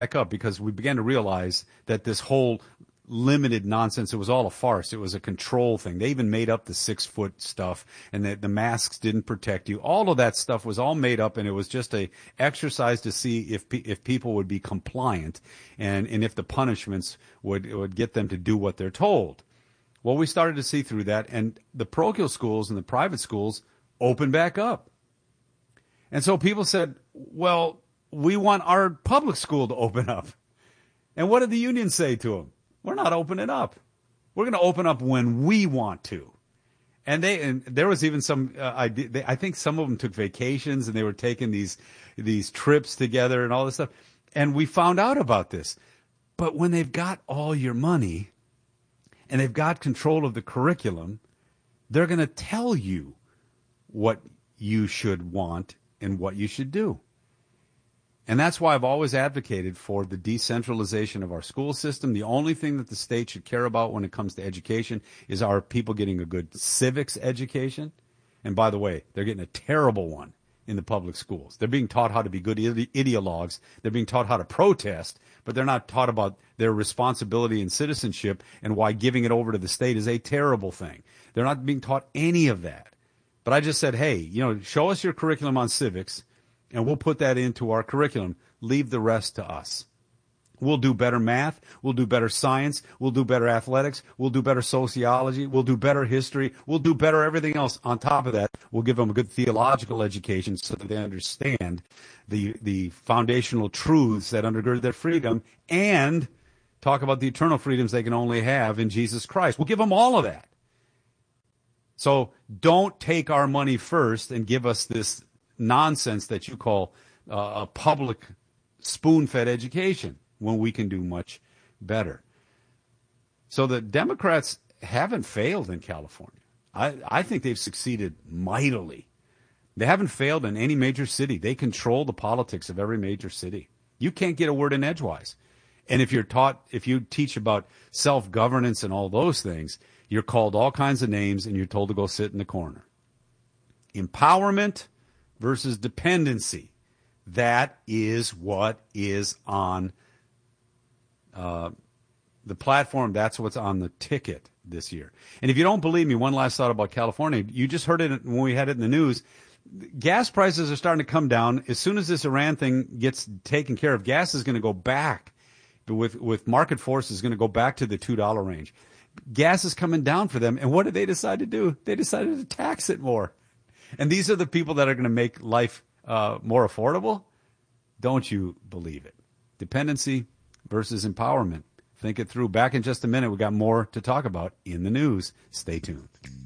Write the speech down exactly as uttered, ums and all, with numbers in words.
back up because we began to realize that this whole limited nonsense, it was all a farce. It was a control thing. They even made up the six foot stuff, and that the masks didn't protect you. All of that stuff was all made up, and it was just a exercise to see if if people would be compliant, and and if the punishments would would get them to do what they're told. Well, we started to see through that, and the parochial schools and the private schools opened back up. And so people said, well, we want our public school to open up. And what did the union say to them? We're not opening up. We're going to open up when we want to. And they and there was even some uh, idea. They, I think some of them took vacations and they were taking these these trips together and all this stuff. And we found out about this. But when they've got all your money and they've got control of the curriculum, they're going to tell you what you should want and what you should do. And that's why I've always advocated for the decentralization of our school system. The only thing that the state should care about when it comes to education is our people getting a good civics education. And by the way, they're getting a terrible one in the public schools. They're being taught how to be good ide- ideologues. They're being taught how to protest, but they're not taught about their responsibility and citizenship and why giving it over to the state is a terrible thing. They're not being taught any of that. But I just said, hey, you know, show us your curriculum on civics, and we'll put that into our curriculum. Leave the rest to us. We'll do better math. We'll do better science. We'll do better athletics. We'll do better sociology. We'll do better history. We'll do better everything else. On top of that, we'll give them a good theological education so that they understand the the foundational truths that undergird their freedom and talk about the eternal freedoms they can only have in Jesus Christ. We'll give them all of that. So don't take our money first and give us this nonsense that you call uh, a public spoon-fed education when we can do much better. So the Democrats haven't failed in California. I, I think they've succeeded mightily. They haven't failed in any major city. They control the politics of every major city. You can't get a word in edgewise. And if you're taught, if you teach about self-governance and all those things, you're called all kinds of names and you're told to go sit in the corner. Empowerment versus dependency. That is what is on uh, the platform. That's what's on the ticket this year. And if you don't believe me, one last thought about California. You just heard it when we had it in the news. Gas prices are starting to come down. As soon as this Iran thing gets taken care of, gas is going to go back with, with market forces, going to go back to the two dollar range. Gas is coming down for them. And what did they decide to do? They decided to tax it more. And these are the people that are going to make life uh, more affordable? Don't you believe it? Dependency versus empowerment. Think it through. Back in just a minute. We got more to talk about in the news. Stay tuned.